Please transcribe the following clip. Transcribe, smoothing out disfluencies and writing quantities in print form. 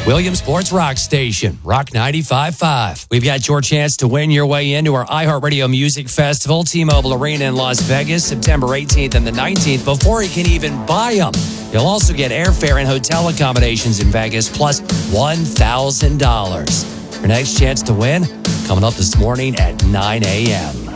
Williams Sports Rock Station, Rock 95.5. We've got your chance to win your way into our iHeartRadio Music Festival, T-Mobile Arena in Las Vegas, September 18th and the 19th, before you can even buy them. You'll also get airfare and hotel accommodations in Vegas, plus $1,000. Your next chance to win, coming up this morning at 9 a.m.